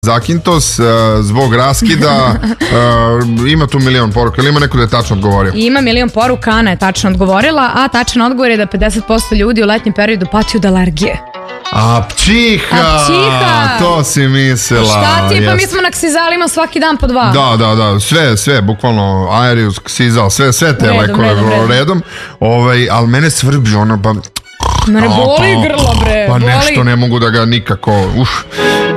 Zakintos zbog raskida. Ima tu milion poruka, ili ima neko da je tačno odgovorio? Ima milion poruka, Ana je tačno odgovorila, a tačan odgovor je da 50% ljudi u letnjem periodu pati od alergije. Apčiha, to si mislila. Šta ti, pa mi smo na ksizalima svaki dan po 2. Da, sve, bukvalno Aerius, ksizal, sve te lekove redom. Ali mene svrbi ono, pa... Mene boli grlo, bre, pa nešto ne mogu da ga nikako,